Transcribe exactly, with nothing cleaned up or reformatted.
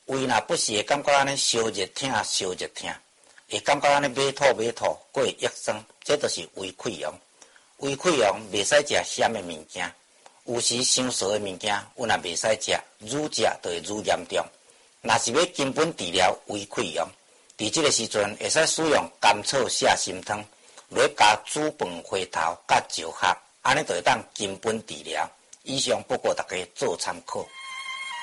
胃若不是会感觉安尼烧热疼、烧热疼，会感觉安尼马吐马吐，过会液酸，这就是胃溃疡。胃溃疡袂使食咸的物件，有时伤燥的物件，阮也袂使食，愈食就会愈严重。若是要根本治疗胃溃疡，伫即个时阵会使使用甘草下心汤，来加煮饭花头甲石盒，安尼就会当根本治疗。以上不过大家做参考。